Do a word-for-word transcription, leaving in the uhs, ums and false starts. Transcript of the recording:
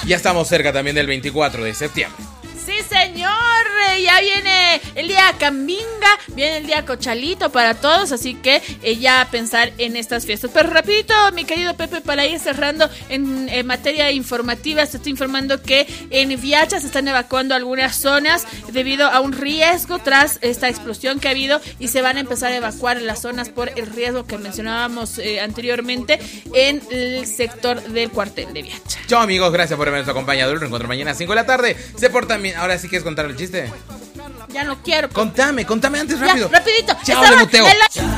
Ya estamos cerca también del veinticuatro de septiembre. Sí, señor, ya viene el día Cambinga, viene el día Cochalito para todos, así que eh, ya pensar en estas fiestas. Pero rapidito, mi querido Pepe, para ir cerrando en, en materia informativa, se está informando que en Viacha se están evacuando algunas zonas debido a un riesgo tras esta explosión que ha habido y se van a empezar a evacuar las zonas por el riesgo que mencionábamos eh, anteriormente en el sector del cuartel de Viacha. Chao amigos, gracias por habernos acompañado. El reencuentro mañana a cinco de la tarde. Se portan bien. Ahora sí quieres contar el chiste. Ya no quiero. Contame, contame antes rápido. Ya, rapidito. Chao, Estaba de muteo. en la...